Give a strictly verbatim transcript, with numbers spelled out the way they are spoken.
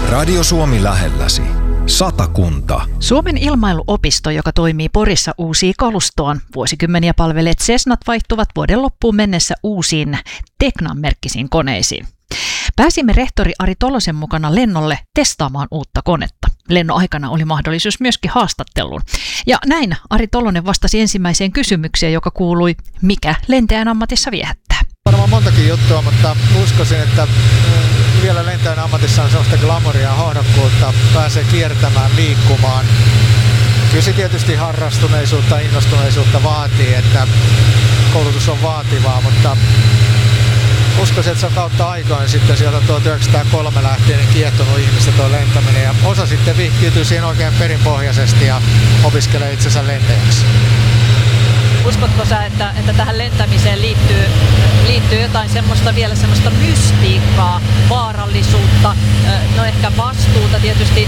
Radio Suomi lähelläsi. Satakunta. Suomen ilmailuopisto, joka toimii Porissa, uusii kalustoon. Vuosikymmeniä palvelleet Cessnat vaihtuvat vuoden loppuun mennessä uusiin Tecnan-merkkisiin koneisiin. Pääsimme rehtori Ari Tolosen mukana lennolle testaamaan uutta konetta. Lennon aikana oli mahdollisuus myöskin haastatteluun. Ja näin Ari Tolonen vastasi ensimmäiseen kysymykseen, joka kuului, mikä lentäjän ammatissa viehättää. Varmaan montakin juttua, mutta uskoisin, että vielä lentäjän ammatissa on sellaista glamoria ja hohdokkuutta, pääsee kiertämään, liikkumaan. Kyllä se tietysti harrastuneisuutta, innostuneisuutta vaatii, että koulutus on vaativaa, mutta uskoisin, että se on kautta aikoin sitten sieltä tuhatyhdeksänsataakolme lähtien kiehtonut ihmistä tuo lentäminen ja osa sitten vihkiytyy siihen oikein perinpohjaisesti ja opiskelee itsensä lentäjäksi. Uskotko sä, että, että tähän lentämiseen liittyy, liittyy jotain semmoista vielä semmoista mystiikkaa, vaarallisuutta, no ehkä vastuuta tietysti